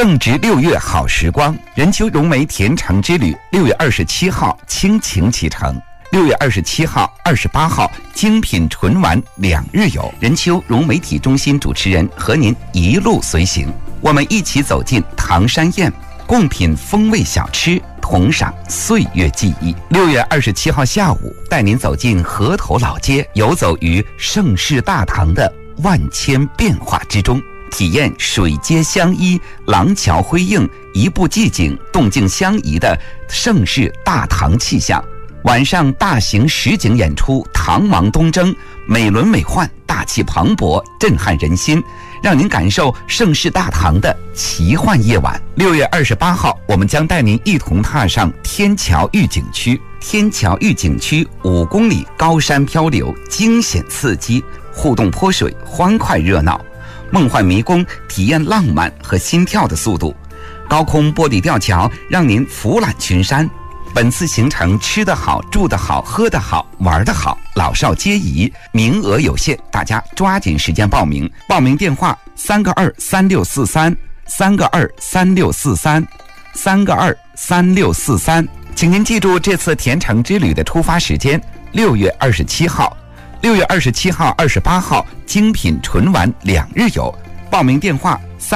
正值6月好时光，任丘融媒甜橙之旅6月27号倾情启程，6月27号、28号精品纯玩2日游。任丘融媒体中心主持人和您一路随行，我们一起走进唐山宴，共品风味小吃，同赏岁月记忆。6月27号下午，带您走进河头老街，游走于盛世大唐的万千变化之中，体验水街相依、廊桥辉映、一步即景、动静相宜的盛世大唐气象。晚上大型实景演出《唐王东征》，美轮美奂，大气磅礴，震撼人心，让您感受盛世大唐的奇幻夜晚。6月28号，我们将带您一同踏上天桥峪景区。天桥峪景区5公里高山漂流，惊险刺激，互动泼水，欢快热闹。梦幻迷宫，体验浪漫和心跳的速度。高空玻璃吊桥，让您俯览群山。本次行程吃得好、住得好、喝得好、玩得好，老少皆宜，名额有限，大家抓紧时间报名。报名电话3个23643，3个23643，3个23643。请您记住这次甜橙之旅的出发时间：6月27号。6月27号、28号精品纯玩2日游。报名电话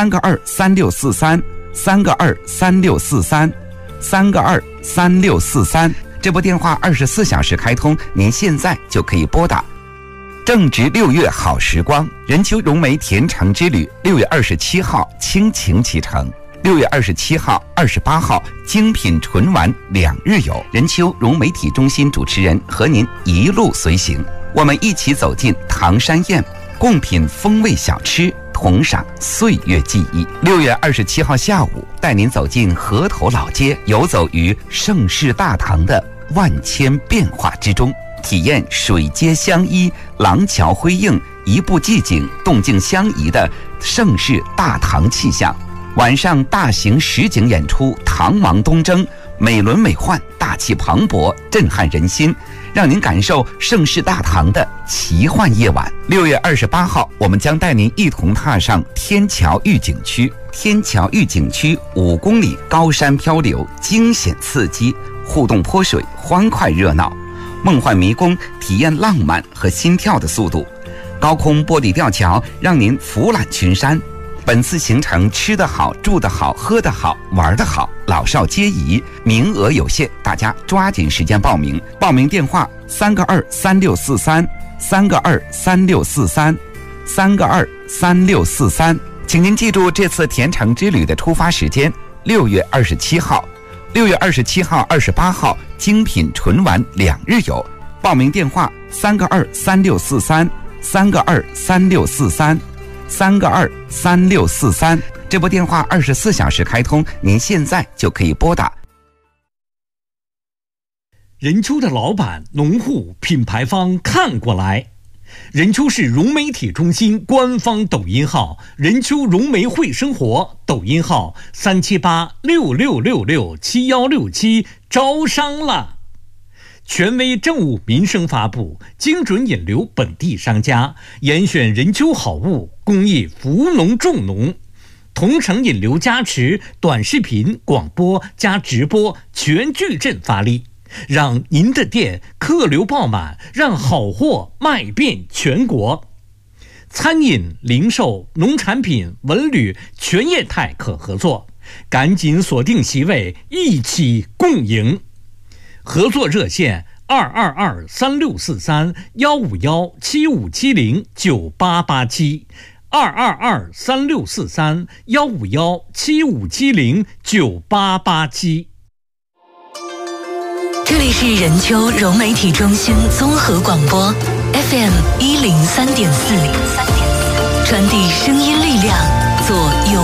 3个23643，3个23643，3个23643。这部电话24小时开通，您现在就可以拨打。正值6月好时光，任丘融媒甜橙之旅6月27号倾情启程。6月27号、28号精品纯玩2日游。任丘融媒体中心主持人和您一路随行，我们一起走进唐山宴，共品风味小吃，同赏岁月记忆。6月27号下午，带您走进河头老街，游走于盛世大唐的万千变化之中，体验水街相依、廊桥辉映、一步即景、动静相宜的盛世大唐气象。晚上大型实景演出《唐王东征》，美轮美奂，大气磅礴，震撼人心，让您感受盛世大唐的奇幻夜晚。6月28号，我们将带您一同踏上天桥峪景区。天桥峪景区5公里高山漂流，惊险刺激，互动泼水，欢快热闹。梦幻迷宫，体验浪漫和心跳的速度。高空玻璃吊桥，让您俯览群山。本次行程吃得好、住得好、喝得好、玩得好，老少皆宜，名额有限，大家抓紧时间报名。报名电话3个23643，3个23643，3个23643。请您记住这次甜橙之旅的出发时间：6月27号。6月27号、28号精品纯玩2日游。报名电话3个23643，3个23643，3个23643。这部电话24小时开通，您现在就可以拨打。 任丘的老板、农户、品牌方看过来。任丘市融媒体中心官方抖音号任丘融媒会生活，抖音号37866667167，招商了。权威政务民生发布，精准引流本地商家，严选任丘好物，公益扶农助农，同城引流加持，短视频、广播加直播全矩阵发力，让您的店客流爆满，让好货卖遍全国。餐饮、零售、农产品、文旅全业态可合作，赶紧锁定席位，一起共赢。合作热线222-3643-151-7570，222-3643-151-7570，9887。 这里是任丘融媒体中心综合广播 FM 103.4，传递声音力量，做有